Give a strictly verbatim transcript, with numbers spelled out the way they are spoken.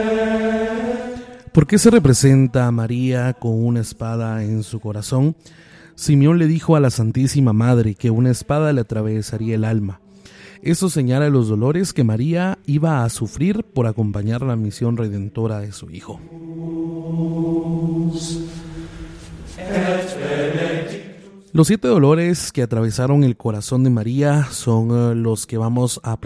¿Por qué se representa a María con una espada en su corazón? Simeón le dijo a la Santísima Madre que una espada le atravesaría el alma. Eso señala los dolores que María iba a sufrir por acompañar la misión redentora de su Hijo. Los siete dolores que atravesaron el corazón de María son los que vamos a